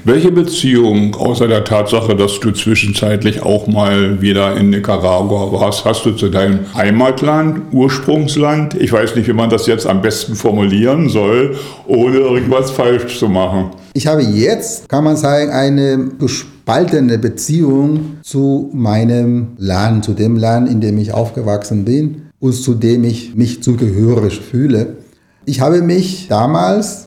Welche Beziehung, außer der Tatsache, dass du zwischenzeitlich auch mal wieder in Nicaragua warst, hast du zu deinem Heimatland, Ursprungsland? Ich weiß nicht, wie man das jetzt am besten formulieren soll, ohne irgendwas falsch zu machen. Ich habe jetzt, kann man sagen, eine gespaltene Beziehung zu meinem Land, zu dem Land, in dem ich aufgewachsen bin und zu dem ich mich zugehörig fühle. Ich habe mich damals,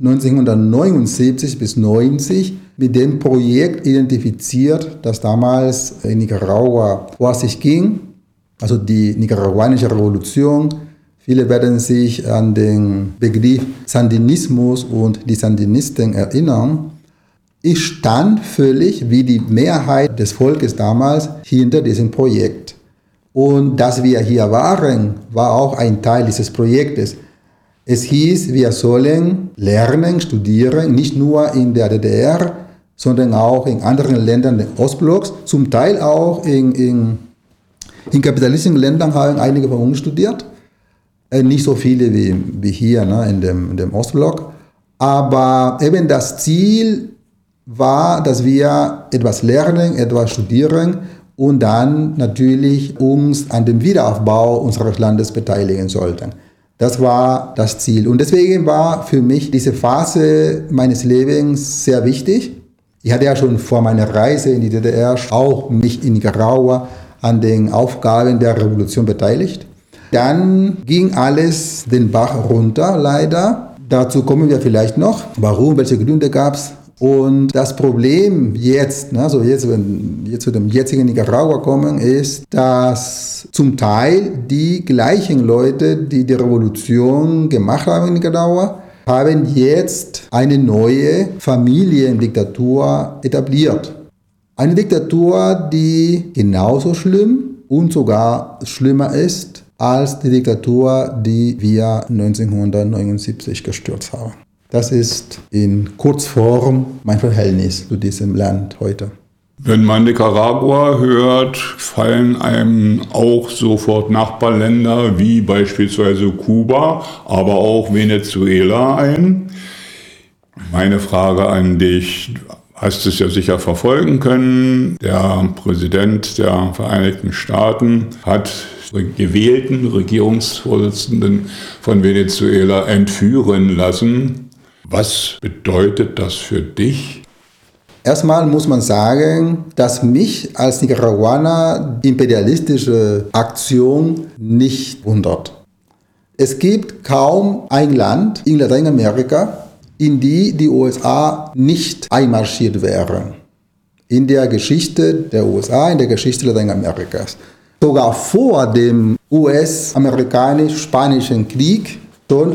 1979 bis 90, mit dem Projekt identifiziert, das damals in Nicaragua vor sich ging, also die nicaraguanische Revolution. Viele werden sich an den Begriff Sandinismus und die Sandinisten erinnern. Ich stand völlig wie die Mehrheit des Volkes damals hinter diesem Projekt. Und dass wir hier waren, war auch ein Teil dieses Projektes. Es hieß, wir sollen lernen, studieren, nicht nur in der DDR, sondern auch in anderen Ländern des Ostblocks, zum Teil auch in kapitalistischen Ländern haben einige von uns studiert. Nicht so viele wie hier, ne, in dem Ostblock. Aber eben das Ziel war, dass wir etwas lernen, etwas studieren und dann natürlich uns an dem Wiederaufbau unseres Landes beteiligen sollten. Das war das Ziel. Und deswegen war für mich diese Phase meines Lebens sehr wichtig. Ich hatte ja schon vor meiner Reise in die DDR auch mich in Nicaragua an den Aufgaben der Revolution beteiligt. Dann ging alles den Bach runter, leider. Dazu kommen wir vielleicht noch. Warum, welche Gründe gab es? Und das Problem jetzt, also wenn wir zu dem jetzigen Nicaragua kommen, ist, dass zum Teil die gleichen Leute, die die Revolution gemacht haben in Nicaragua, haben jetzt eine neue Familiendiktatur etabliert. Eine Diktatur, die genauso schlimm und sogar schlimmer ist als die Diktatur, die wir 1979 gestürzt haben. Das ist in Kurzform mein Verhältnis zu diesem Land heute. Wenn man Nicaragua hört, fallen einem auch sofort Nachbarländer wie beispielsweise Kuba, aber auch Venezuela ein. Meine Frage an dich, hast es ja sicher verfolgen können. Der Präsident der Vereinigten Staaten hat den gewählten Regierungsvorsitzenden von Venezuela entführen lassen. Was bedeutet das für dich? Erstmal muss man sagen, dass mich als Nicaraguaner die imperialistische Aktion nicht wundert. Es gibt kaum ein Land in Lateinamerika, in die USA nicht einmarschiert wären. In der Geschichte der USA, in der Geschichte Lateinamerikas. Sogar vor dem US-amerikanisch-spanischen Krieg, schon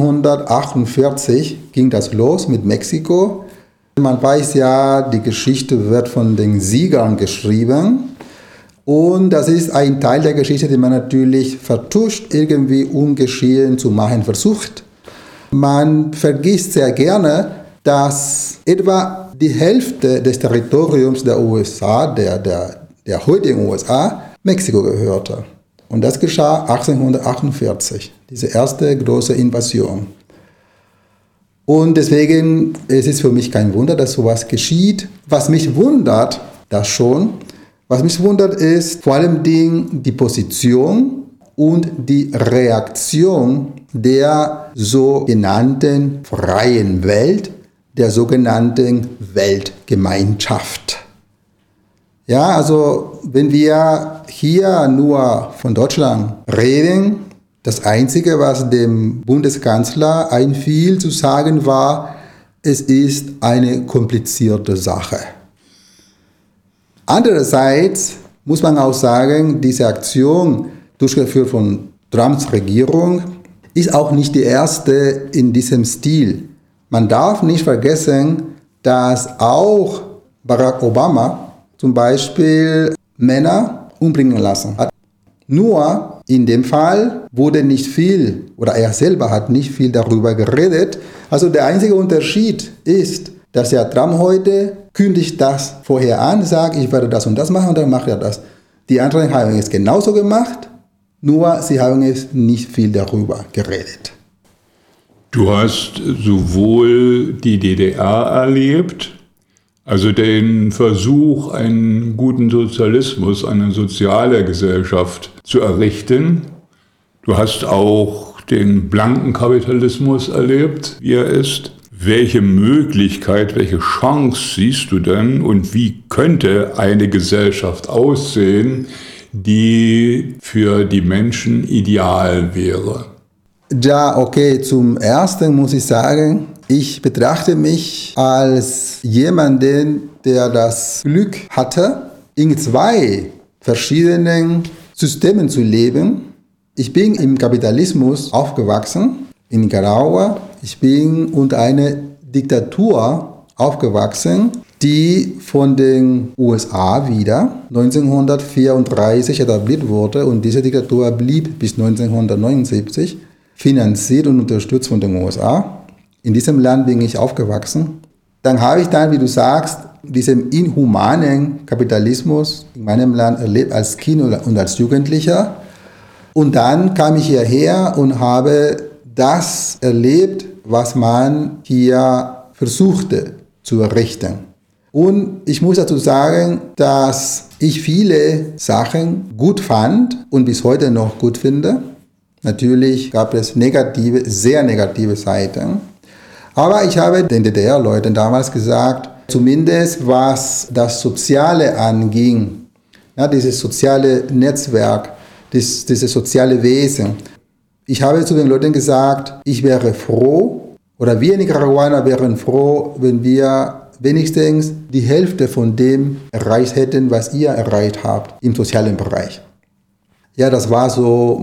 1848 ging das los mit Mexiko. Man weiß ja, die Geschichte wird von den Siegern geschrieben. Und das ist ein Teil der Geschichte, den man natürlich vertuscht, irgendwie ungeschehen zu machen versucht. Man vergisst sehr gerne, dass etwa die Hälfte des Territoriums der USA, der heutigen USA, Mexiko gehörte. Und das geschah 1848, diese erste große Invasion. Und deswegen es ist für mich kein Wunder, dass sowas geschieht. Was mich wundert, ist vor allem die Position und die Reaktion der sogenannten freien Welt, der sogenannten Weltgemeinschaft. Ja, also wenn wir hier nur von Deutschland reden, das Einzige, was dem Bundeskanzler einfiel zu sagen war, es ist eine komplizierte Sache. Andererseits muss man auch sagen, diese Aktion, durchgeführt von Trumps Regierung, ist auch nicht die erste in diesem Stil. Man darf nicht vergessen, dass auch Barack Obama zum Beispiel Männer umbringen lassen hat. Nur in dem Fall wurde nicht viel, oder er selber hat nicht viel darüber geredet. Also der einzige Unterschied ist, dass Herr Trump heute kündigt das vorher an, sagt, ich werde das und das machen und dann macht er das. Die anderen haben es genauso gemacht, nur sie haben es nicht viel darüber geredet. Du hast sowohl die DDR erlebt, Also den Versuch, einen guten Sozialismus, eine soziale Gesellschaft zu errichten. Du hast auch den blanken Kapitalismus erlebt, wie er ist. Welche Möglichkeit, welche Chance siehst du denn und wie könnte eine Gesellschaft aussehen, die für die Menschen ideal wäre? Ja, okay, zum Ersten muss ich sagen, ich betrachte mich als jemanden, der das Glück hatte, in zwei verschiedenen Systemen zu leben. Ich bin im Kapitalismus aufgewachsen, in Nicaragua. Ich bin unter einer Diktatur aufgewachsen, die von den USA wieder 1934 etabliert wurde und diese Diktatur blieb bis 1979, finanziert und unterstützt von den USA. In diesem Land bin ich aufgewachsen. Dann habe ich dann, wie du sagst, diesen inhumanen Kapitalismus in meinem Land erlebt als Kind und als Jugendlicher. Und dann kam ich hierher und habe das erlebt, was man hier versuchte zu errichten. Und ich muss dazu sagen, dass ich viele Sachen gut fand und bis heute noch gut finde. Natürlich gab es negative, sehr negative Seiten. Aber ich habe den DDR-Leuten damals gesagt, zumindest was das Soziale anging, ja, dieses soziale Netzwerk, dieses soziale Wesen. Ich habe zu den Leuten gesagt, ich wäre froh, oder wir Nicaraguaner wären froh, wenn wir wenigstens die Hälfte von dem erreicht hätten, was ihr erreicht habt im sozialen Bereich. Ja, das war so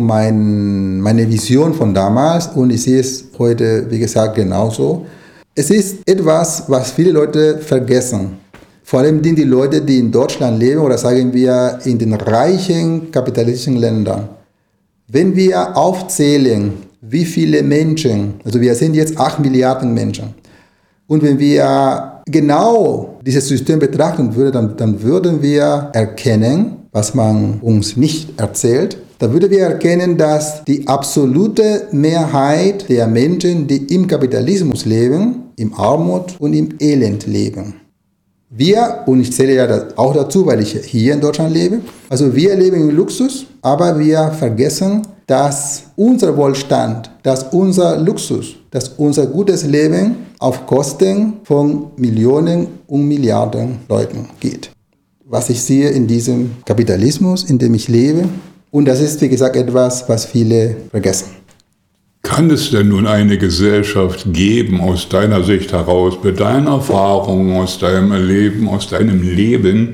meine Vision von damals und ich sehe es heute, wie gesagt, genauso. Es ist etwas, was viele Leute vergessen. Vor allem die Leute, die in Deutschland leben oder sagen wir in den reichen kapitalistischen Ländern. Wenn wir aufzählen, wie viele Menschen, also wir sind jetzt 8 Milliarden Menschen, und wenn wir genau dieses System betrachten würden, dann würden wir erkennen, was man uns nicht erzählt, dann würden wir erkennen, dass die absolute Mehrheit der Menschen, die im Kapitalismus leben, im Armut und im Elend leben. Wir, und ich zähle ja auch dazu, weil ich hier in Deutschland lebe, also wir leben in Luxus, aber wir vergessen, dass unser Wohlstand, dass unser Luxus, dass unser gutes Leben auf Kosten von Millionen und Milliarden Leuten geht. Was ich sehe in diesem Kapitalismus, in dem ich lebe, und das ist, wie gesagt, etwas, was viele vergessen. Kann es denn nun eine Gesellschaft geben, aus deiner Sicht heraus, mit deinen Erfahrungen, aus deinem Erleben, aus deinem Leben,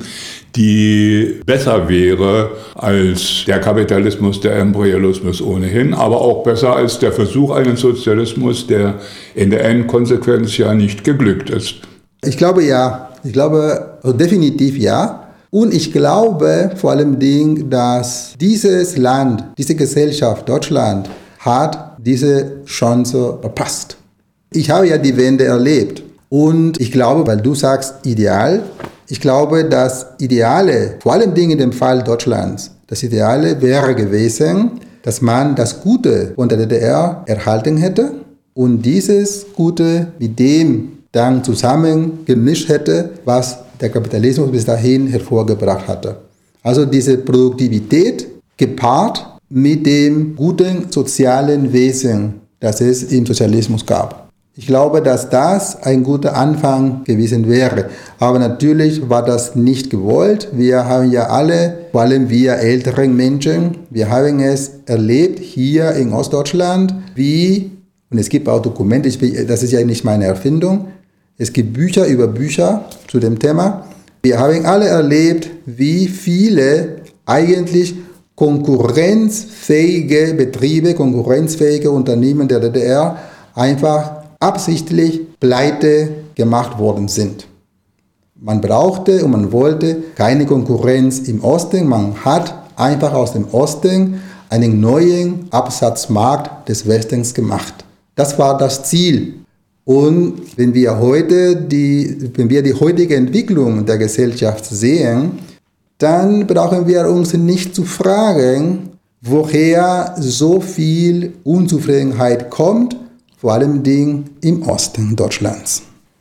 die besser wäre als der Kapitalismus, der Imperialismus ohnehin, aber auch besser als der Versuch eines Sozialismus, der in der Endkonsequenz ja nicht geglückt ist? Ich glaube ja. Ich glaube definitiv ja. Und ich glaube vor allem, dass dieses Land, diese Gesellschaft, Deutschland, hat diese Chance verpasst. Ich habe ja die Wende erlebt. Und ich glaube, weil du sagst ideal, ich glaube, das Ideale, vor allem in dem Fall Deutschlands, das Ideale wäre gewesen, dass man das Gute von der DDR erhalten hätte und dieses Gute mit dem dann zusammen gemischt hätte, was der Kapitalismus bis dahin hervorgebracht hatte. Also diese Produktivität gepaart mit dem guten sozialen Wesen, das es im Sozialismus gab. Ich glaube, dass das ein guter Anfang gewesen wäre. Aber natürlich war das nicht gewollt. Wir haben ja alle, vor allem wir älteren Menschen, wir haben es erlebt hier in Ostdeutschland, wie, und es gibt auch Dokumente, das ist ja nicht meine Erfindung, es gibt Bücher über Bücher zu dem Thema. Wir haben alle erlebt, wie viele eigentlich konkurrenzfähige Betriebe, konkurrenzfähige Unternehmen der DDR einfach absichtlich pleite gemacht worden sind. Man brauchte und man wollte keine Konkurrenz im Osten. Man hat einfach aus dem Osten einen neuen Absatzmarkt des Westens gemacht. Das war das Ziel. Und wenn wir die heutige Entwicklung der Gesellschaft sehen, dann brauchen wir uns nicht zu fragen, woher so viel Unzufriedenheit kommt, vor allem im Osten Deutschlands.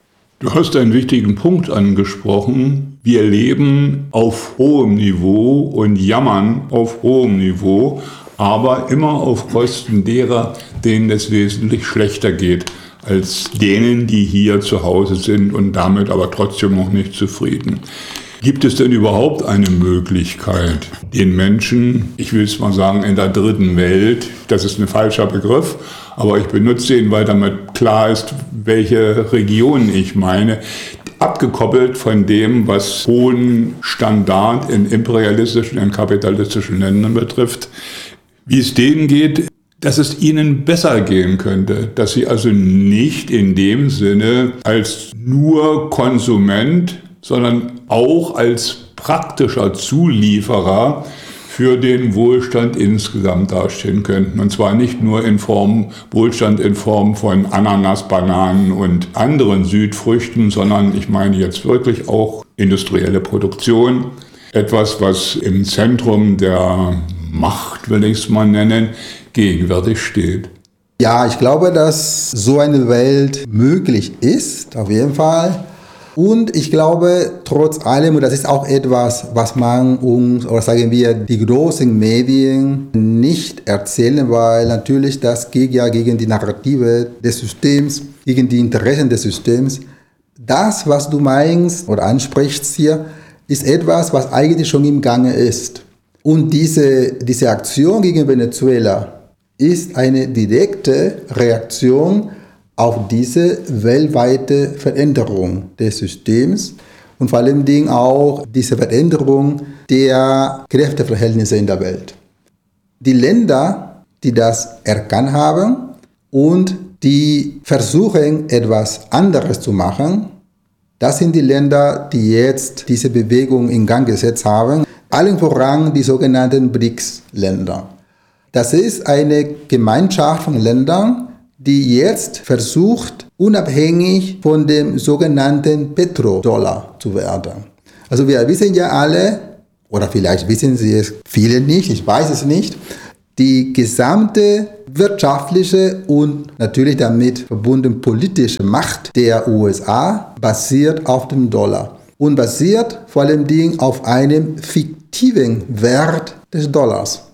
Du hast einen wichtigen Punkt angesprochen. Wir leben auf hohem Niveau und jammern auf hohem Niveau, aber immer auf Kosten derer, denen es wesentlich schlechter geht, als denen, die hier zu Hause sind und damit aber trotzdem noch nicht zufrieden. Gibt es denn überhaupt eine Möglichkeit, den Menschen, ich will es mal sagen, in der dritten Welt, das ist ein falscher Begriff, aber ich benutze ihn, weil damit klar ist, welche Region ich meine, abgekoppelt von dem, was hohen Standard in imperialistischen, in kapitalistischen Ländern betrifft, wie es denen geht, dass es ihnen besser gehen könnte, dass sie also nicht in dem Sinne als nur Konsument, sondern auch als praktischer Zulieferer für den Wohlstand insgesamt dastehen könnten. Und zwar nicht nur in Form, Wohlstand in Form von Ananas, Bananen und anderen Südfrüchten, sondern ich meine jetzt wirklich auch industrielle Produktion. Etwas, was im Zentrum der Macht, will ich es mal nennen, gegenwärtig steht. Ja, ich glaube, dass so eine Welt möglich ist, auf jeden Fall. Und ich glaube, trotz allem, und das ist auch etwas, was man uns, oder sagen wir, die großen Medien nicht erzählen, weil natürlich das geht ja gegen die Narrative des Systems, gegen die Interessen des Systems. Das, was du meinst oder ansprichst hier, ist etwas, was eigentlich schon im Gange ist. Und diese Aktion gegen Venezuela ist eine direkte Reaktion auf diese weltweite Veränderung des Systems und vor allem auch diese Veränderung der Kräfteverhältnisse in der Welt. Die Länder, die das erkannt haben und die versuchen, etwas anderes zu machen, das sind die Länder, die jetzt diese Bewegung in Gang gesetzt haben, allen voran die sogenannten BRICS-Länder. Das ist eine Gemeinschaft von Ländern, die jetzt versucht, unabhängig von dem sogenannten Petrodollar zu werden. Also wir wissen ja alle, oder vielleicht wissen Sie es viele nicht, ich weiß es nicht, die gesamte wirtschaftliche und natürlich damit verbunden politische Macht der USA basiert auf dem Dollar und basiert vor allem auf einem fiktiven Wert des Dollars.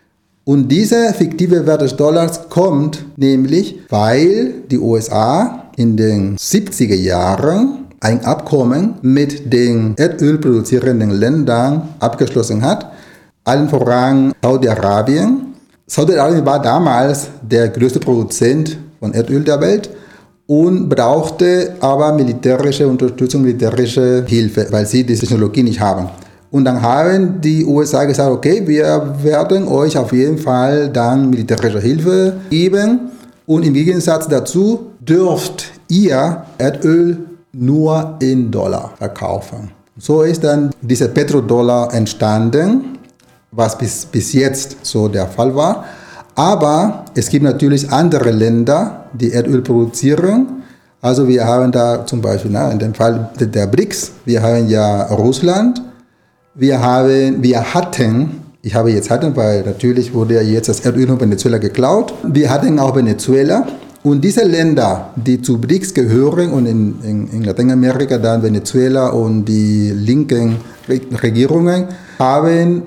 Und dieser fiktive Wert des Dollars kommt nämlich, weil die USA in den 70er Jahren ein Abkommen mit den erdölproduzierenden Ländern abgeschlossen hat, allen voran Saudi-Arabien. Saudi-Arabien war damals der größte Produzent von Erdöl der Welt und brauchte aber militärische Unterstützung, militärische Hilfe, weil sie die Technologie nicht haben. Und dann haben die USA gesagt, okay, wir werden euch auf jeden Fall dann militärische Hilfe geben und im Gegensatz dazu dürft ihr Erdöl nur in Dollar verkaufen. So ist dann dieser Petrodollar entstanden, was bis jetzt so der Fall war. Aber es gibt natürlich andere Länder, die Erdöl produzieren. Also wir haben da zum Beispiel in dem Fall der BRICS, wir haben ja Russland, wir hatten, weil natürlich wurde ja jetzt das Erdöl von Venezuela geklaut. Wir hatten auch Venezuela. Und diese Länder, die zu BRICS gehören und in Lateinamerika dann Venezuela und die linken Regierungen haben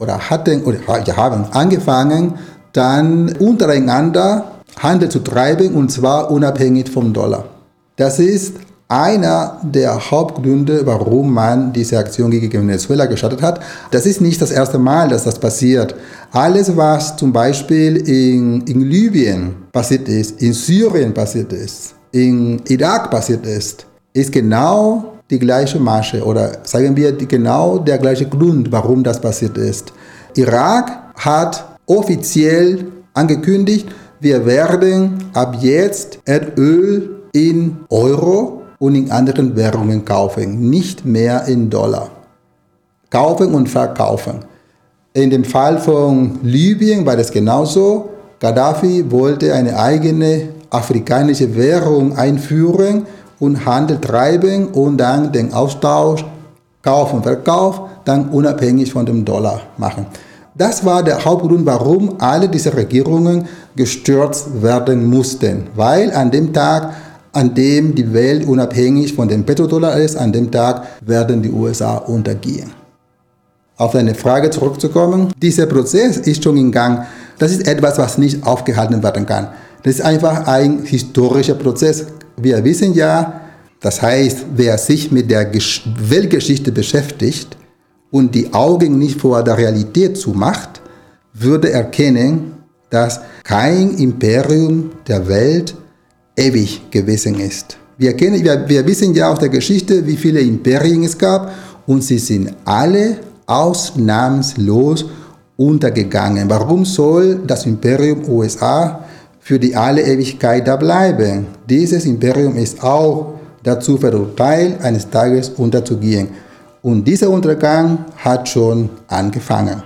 angefangen, dann untereinander Handel zu treiben und zwar unabhängig vom Dollar. Das ist einer der Hauptgründe, warum man diese Aktion gegen Venezuela gestartet hat. Das ist nicht das erste Mal, dass das passiert. Alles, was zum Beispiel in Libyen passiert ist, in Syrien passiert ist, in Irak passiert ist genau die gleiche Masche oder sagen wir genau der gleiche Grund, warum das passiert ist. Irak hat offiziell angekündigt, wir werden ab jetzt Erdöl in Euro und in anderen Währungen kaufen, nicht mehr in Dollar. Kaufen und verkaufen. In dem Fall von Libyen war das genauso. Gaddafi wollte eine eigene afrikanische Währung einführen und Handel treiben und dann den Austausch, Kauf und Verkauf, dann unabhängig von dem Dollar machen. Das war der Hauptgrund, warum alle diese Regierungen gestürzt werden mussten, weil an dem Tag an dem die Welt unabhängig von dem Petrodollar ist, an dem Tag werden die USA untergehen. Auf deine Frage zurückzukommen, dieser Prozess ist schon in Gang. Das ist etwas, was nicht aufgehalten werden kann. Das ist einfach ein historischer Prozess. Wir wissen ja, das heißt, wer sich mit der Weltgeschichte beschäftigt und die Augen nicht vor der Realität zumacht, würde erkennen, dass kein Imperium der Welt ewig gewesen ist. Wir wissen ja aus der Geschichte, wie viele Imperien es gab und sie sind alle ausnahmslos untergegangen. Warum soll das Imperium USA für die alle Ewigkeit da bleiben? Dieses Imperium ist auch dazu verurteilt, eines Tages unterzugehen. Und dieser Untergang hat schon angefangen.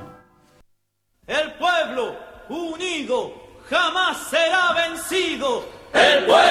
El pueblo unido jamás será vencido. El pueblo